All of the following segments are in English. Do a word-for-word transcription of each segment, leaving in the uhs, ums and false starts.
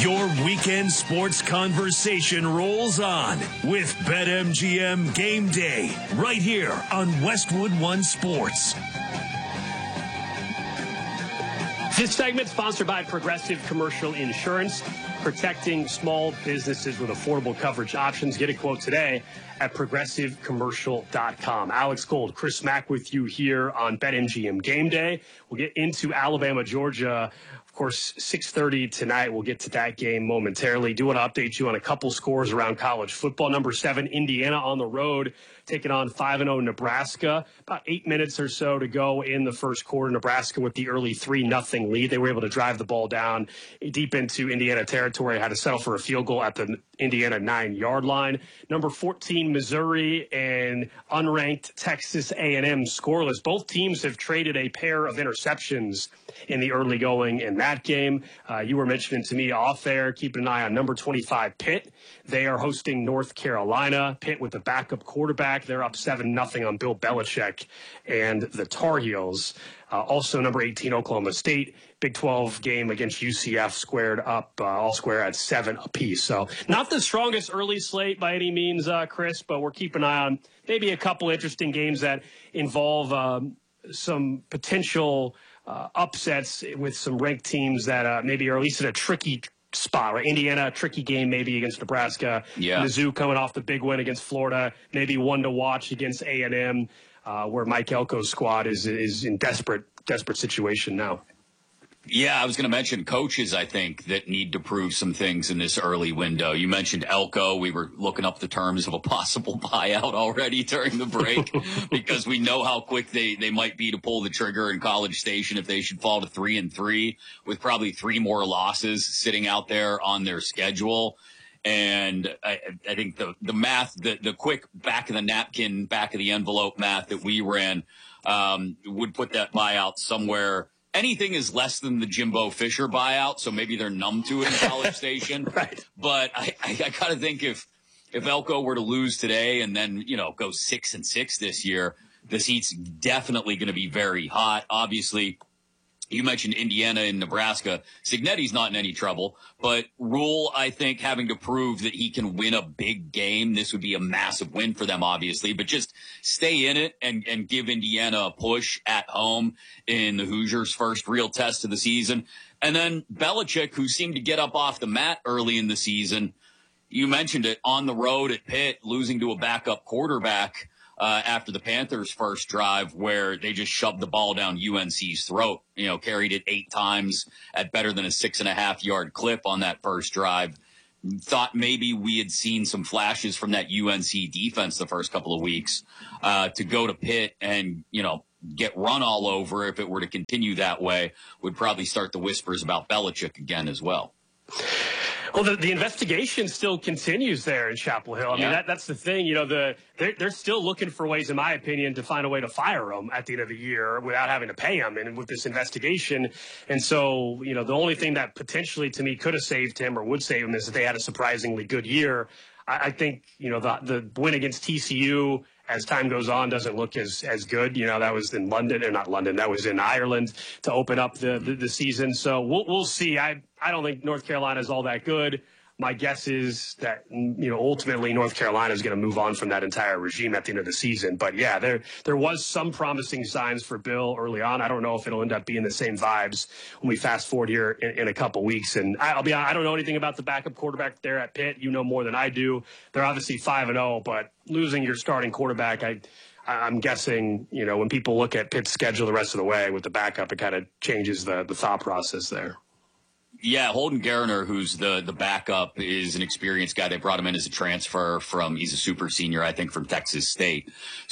Your weekend sports conversation rolls on with BetMGM Game Day right here on Westwood One Sports. This segment sponsored by Progressive Commercial Insurance, protecting small businesses with affordable coverage options. Get a quote today at progressive commercial dot com. Alex Gold, Chris Mack with you here on BetMGM Game Day. We'll get into Alabama, Georgia. Of course, six thirty tonight. We'll get to that game momentarily. Do want to update you on a couple scores around college football. Number seven, Indiana on the road, taking on five and oh Nebraska. About eight minutes or so to go in the first quarter. Nebraska with the early three nothing lead. They were able to drive the ball down deep into Indiana territory. Had to settle for a field goal at the Indiana nine-yard line. Number fourteen, Missouri, and unranked Texas A and M scoreless. Both teams have traded a pair of interceptions in the early going in that game. Uh, you were mentioning to me off air, keeping an eye on number twenty-five, Pitt. They are hosting North Carolina. Pitt with the backup quarterback. They're up seven nothing on Bill Belichick and the Tar Heels. Uh, also, number eighteen, Oklahoma State. Big twelve game against U C F squared up, uh, all square at seven apiece. So not the strongest early slate by any means, uh, Chris, but we're keeping an eye on maybe a couple interesting games that involve um, some potential uh, upsets with some ranked teams that uh, maybe are at least in a tricky spot, right? Indiana, tricky game maybe against Nebraska. Yeah. Mizzou coming off the big win against Florida, maybe one to watch against A and M, uh, where Mike Elko's squad is is in desperate desperate situation now. Yeah, I was going to mention coaches, I think, that need to prove some things in this early window. You mentioned Elko. We were looking up the terms of a possible buyout already during the break because we know how quick they, they might be to pull the trigger in College Station if they should fall to three and three with probably three more losses sitting out there on their schedule. And I, I think the, the math, the, the quick back of the napkin, back of the envelope math that we ran um, would put that buyout somewhere. Anything is less than the Jimbo Fisher buyout, so maybe they're numb to it in College Station. Right. But I, I, I got to think if if Elko were to lose today and then, you know, go six and six this year, the seat's definitely going to be very hot. Obviously, you mentioned Indiana and Nebraska. Signetti's not in any trouble, but Rule, I think, having to prove that he can win a big game, this would be a massive win for them, obviously, but just stay in it and, and give Indiana a push at home in the Hoosiers' first real test of the season. And then Belichick, who seemed to get up off the mat early in the season, you mentioned it, on the road at Pitt, losing to a backup quarterback Uh, after the Panthers' first drive where they just shoved the ball down U N C's throat, you know, carried it eight times at better than a six and a half yard clip on that first drive. Thought maybe we had seen some flashes from that U N C defense the first couple of weeks uh, to go to Pitt and, you know, get run all over if it were to continue that way would probably start the whispers about Belichick again as well. Well, the, the investigation still continues there in Chapel Hill. I yeah. mean, that, that's the thing. You know, the they're, they're still looking for ways, in my opinion, to find a way to fire him at the end of the year without having to pay him. And with this investigation, and so, you know, the only thing that potentially to me could have saved him or would save him is if they had a surprisingly good year. I, I think, you know, the the win against T C U as time goes on doesn't look as as good. You know, that was in London, or not London, that was in Ireland to open up the the, the season. So we'll we'll see. I I don't think North Carolina is all that good. My guess is that, you know, ultimately North Carolina is going to move on from that entire regime at the end of the season. But yeah, there there was some promising signs for Bill early on. I don't know if it'll end up being the same vibes when we fast forward here in, in a couple weeks. And I'll be honest, I don't know anything about the backup quarterback there at Pitt. You know more than I do. They're obviously five and oh, but losing your starting quarterback, I. I'm guessing, you know, when people look at Pitt's schedule the rest of the way with the backup, it kind of changes the, the thought process there. Yeah, Holden Garner, who's the, the backup, is an experienced guy. They brought him in as a transfer from, he's a super senior, I think, from Texas State.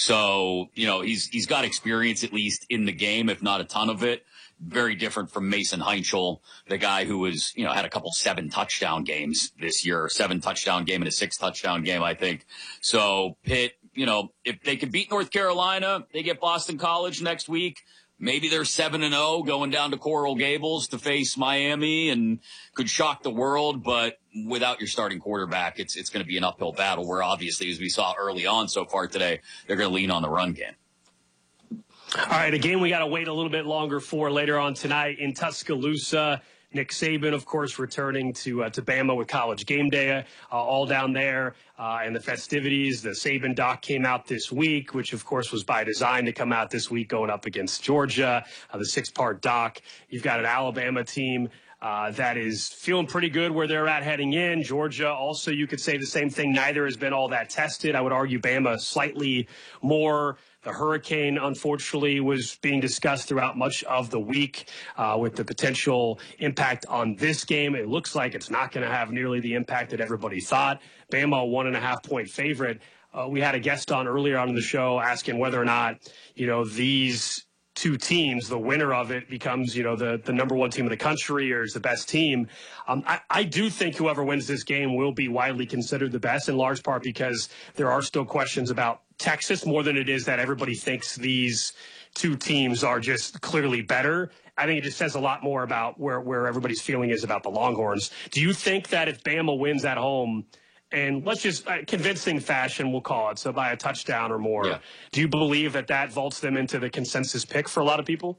So, you know, he's he's got experience at least in the game, if not a ton of it. Very different from Mason Heinchel, the guy who was, you know, had a couple seven touchdown games this year, seven touchdown game and a six touchdown game, I think. So Pitt, you know, if they can beat North Carolina, they get Boston College next week. Maybe they're seven and oh going down to Coral Gables to face Miami and could shock the world. But without your starting quarterback, it's it's going to be an uphill battle where obviously, as we saw early on so far today, they're going to lean on the run game. All right, a game we got to wait a little bit longer for later on tonight in Tuscaloosa. Nick Saban, of course, returning to uh, to Bama with College Game Day, uh, all down there, uh, and the festivities. The Saban doc came out this week, which, of course, was by design to come out this week going up against Georgia, uh, the six-part doc. You've got an Alabama team Uh, that is feeling pretty good where they're at heading in. Georgia, also, you could say the same thing. Neither has been all that tested. I would argue Bama slightly more. The hurricane, unfortunately, was being discussed throughout much of the week uh, with the potential impact on this game. It looks like it's not going to have nearly the impact that everybody thought. Bama, one and a half point favorite. Uh, we had a guest on earlier on in the show asking whether or not, you know, these two teams, the winner of it becomes, you know, the, the number one team in the country or is the best team. Um, I, I do think whoever wins this game will be widely considered the best, in large part because there are still questions about Texas more than it is that everybody thinks these two teams are just clearly better. I think it just says a lot more about where, where everybody's feeling is about the Longhorns. Do you think that if Bama wins at home, and let's just uh, convincing fashion, we'll call it, so by a touchdown or more, yeah. Do you believe that that vaults them into the consensus pick for a lot of people?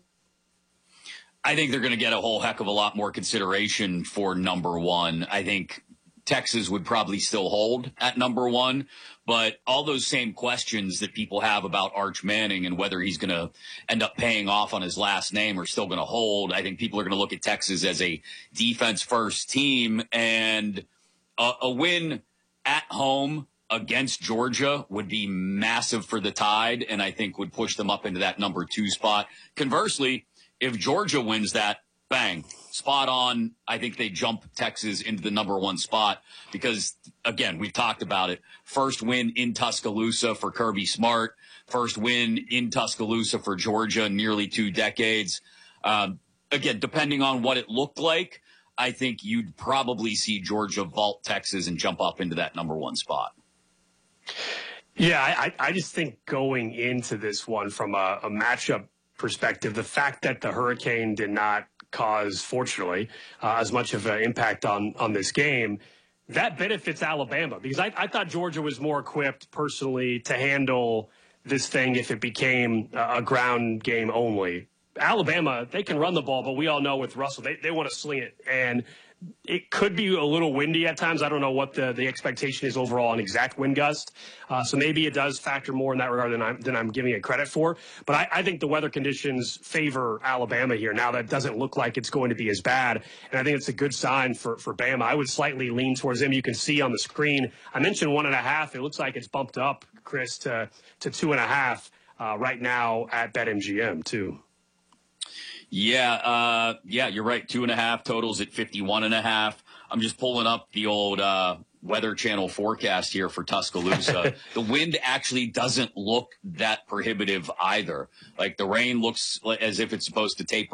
I think they're going to get a whole heck of a lot more consideration for number one. I think Texas would probably still hold at number one, but all those same questions that people have about Arch Manning and whether he's going to end up paying off on his last name are still going to hold. I think people are going to look at Texas as a defense-first team, and a, a win at home against Georgia would be massive for the Tide, and I think would push them up into that number two spot. Conversely, if Georgia wins that, bang, spot on. I think they jump Texas into the number one spot because, again, we've talked about it. First win in Tuscaloosa for Kirby Smart. First win in Tuscaloosa for Georgia in nearly two decades. Um, again, depending on what it looked like, I think you'd probably see Georgia vault Texas and jump up into that number one spot. Yeah, I, I just think going into this one from a, a matchup perspective, the fact that the hurricane did not cause, fortunately, uh, as much of an impact on, on this game, that benefits Alabama because I, I thought Georgia was more equipped personally to handle this thing if it became a, a ground game only. Alabama, they can run the ball, but we all know with Russell, they, they want to sling it. And it could be a little windy at times. I don't know what the, the expectation is overall on exact wind gust. Uh, so maybe it does factor more in that regard than I'm, than I'm giving it credit for. But I, I think the weather conditions favor Alabama here. Now that doesn't look like it's going to be as bad. And I think it's a good sign for, for Bama. I would slightly lean towards them. You can see on the screen, I mentioned one and a half. It looks like it's bumped up, Chris, to, to two and a half uh, right now at BetMGM too. Yeah, uh, yeah, you're right. Two and a half totals at fifty-one and a half. I'm just pulling up the old uh, Weather Channel forecast here for Tuscaloosa. The wind actually doesn't look that prohibitive either. Like the rain looks as if it's supposed to taper